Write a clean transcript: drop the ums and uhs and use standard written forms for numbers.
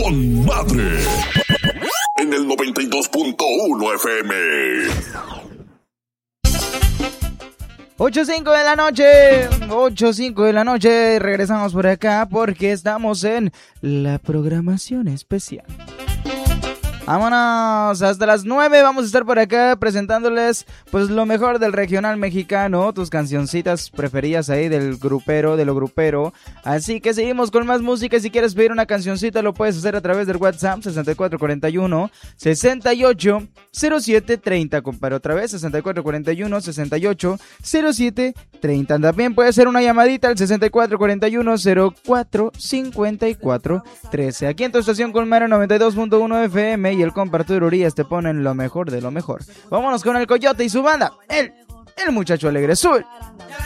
con madre. En el 92.1 FM. 8:05 de la noche, 8:05 de la noche, regresamos por acá porque estamos en la programación especial. Vámonos, hasta las 9 vamos a estar por acá presentándoles pues lo mejor del regional mexicano, tus cancioncitas preferidas ahí del grupero, de lo grupero. Así que seguimos con más música. Si quieres pedir una cancioncita lo puedes hacer a través del WhatsApp 6441 68 07 30, compadre. Otra vez 6441 68 07 30. También puede ser una llamadita al 6441 04 54 13. Aquí en tu estación Colmena 92.1 FM y el compartir Urias te ponen lo mejor de lo mejor. Vámonos con el Coyote y su banda, el muchacho alegre. Sube.